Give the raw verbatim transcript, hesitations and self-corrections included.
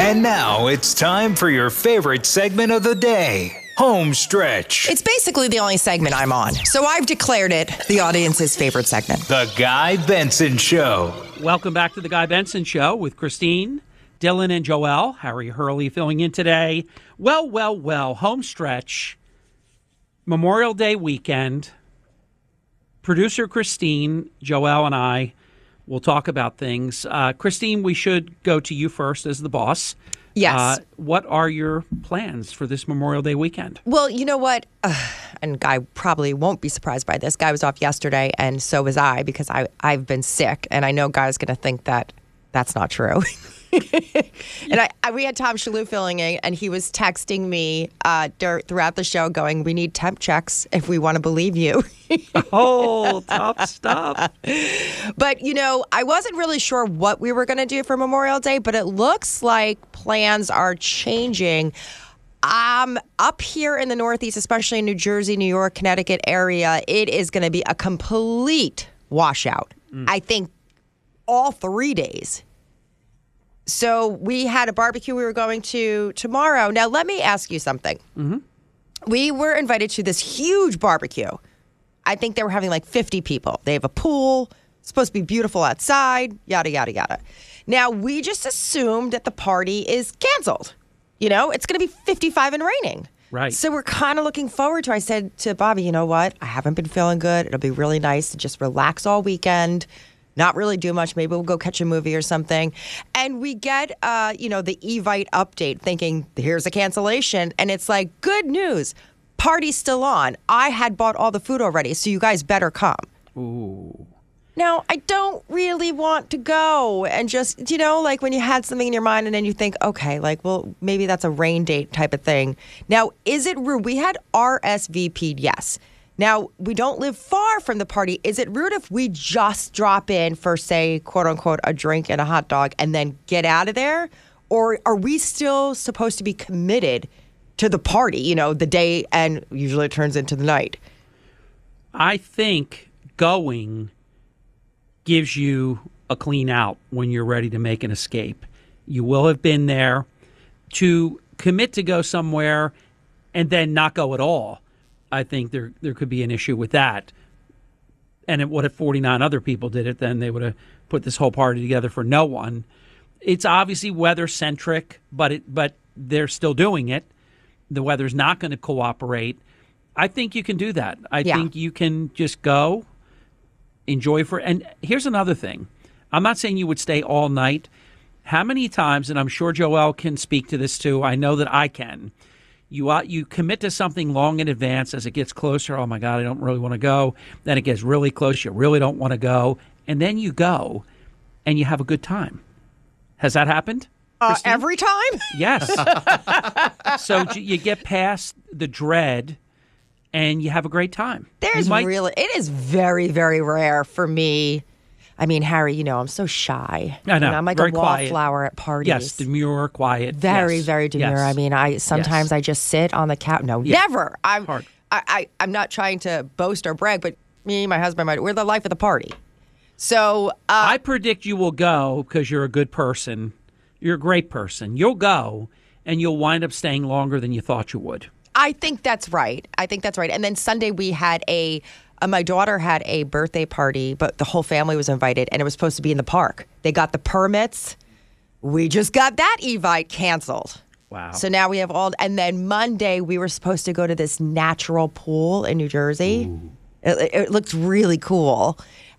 And now it's time for your favorite segment of the day, Home Stretch. It's basically the only segment I'm on, so I've declared it the audience's favorite segment. The Guy Benson Show. Welcome back to The Guy Benson Show with Christine, Dylan, and Joelle. Harry Hurley filling in today. Well, well, well, Home Stretch, Memorial Day weekend. Producer Christine, Joelle, and I will talk about things. Uh, Christine, we should go to you first as the boss. Yes. Uh, what are your plans for this Memorial Day weekend? Well, you know what? Uh, and Guy probably won't be surprised by this. Guy was off yesterday, and so was I, because I, I've been sick. And I know Guy's going to think that that's not true. And I, I, we had Tom Shalhoub filling in, and he was texting me uh, dur- throughout the show going, we need temp checks if we want to believe you. Oh, tough stuff. But, you know, I wasn't really sure what we were going to do for Memorial Day, but it looks like plans are changing. Um, up here in the Northeast, especially in New Jersey, New York, Connecticut area, it is going to be a complete washout. Mm. I think all three days. So we had a barbecue we were going to tomorrow. Now, let me ask you something. Mm-hmm. We were invited to this huge barbecue. I think they were having like fifty people. They have a pool, it's supposed to be beautiful outside, yada, yada, yada. Now, we just assumed that the party is canceled. You know, it's going to be fifty-five and raining. Right. So we're kind of looking forward to it. I said to Bobby, you know what? I haven't been feeling good. It'll be really nice to just relax all weekend. Not really do much. Maybe we'll go catch a movie or something. And we get, uh, you know, the Evite update thinking, here's a cancellation. And it's like, good news. Party's still on. I had bought all the food already, so you guys better come. Ooh. Now, I don't really want to go. And just, you know, like when you had something in your mind and then you think, okay, like, well, maybe that's a rain date type of thing. Now, is it rude? We had R S V P'd, yes. Now, we don't live far from the party. Is it rude if we just drop in for, say, quote unquote, a drink and a hot dog and then get out of there? Or are we still supposed to be committed to the party, you know, the day, and usually it turns into the night? I think going gives you a clean out when you're ready to make an escape. You will have been there. To commit to go somewhere and then not go at all, I think there there could be an issue with that. And it, what if forty-nine other people did it? Then they would have put this whole party together for no one. It's obviously weather-centric, but it, but they're still doing it. The weather's not going to cooperate. I think you can do that. I Yeah. think you can just go, enjoy for. And here's another thing. I'm not saying you would stay all night. How many times, and I'm sure Joelle can speak to this too, I know that I can, You uh, you commit to something long in advance. As it gets closer, oh my God, I don't really want to go. Then it gets really close, you really don't want to go. And then you go, and you have a good time. Has that happened? Uh, Christine? every time? Yes. So you get past the dread, and you have a great time. There's You might- really, it is very, very rare for me. I mean, Harry, you know, I'm so shy. I know, And I'm like very a quiet. wallflower at parties. Yes, demure, quiet. Very, yes. very demure. Yes. I mean, I sometimes Yes. I just sit on the couch. No, Yeah. never. I'm Hard. I, I I'm not trying to boast or brag, but me, my husband, my, we're the life of the party. So uh, I predict you will go because you're a good person. You're a great person. You'll go, and you'll wind up staying longer than you thought you would. I think that's right. I think that's right. And then Sunday we had a, uh, my daughter had a birthday party, but the whole family was invited, and it was supposed to be in the park. They got the permits. We just got that Evite canceled. Wow. So now we have all, and then Monday we were supposed to go to this natural pool in New Jersey. It, it looked really cool.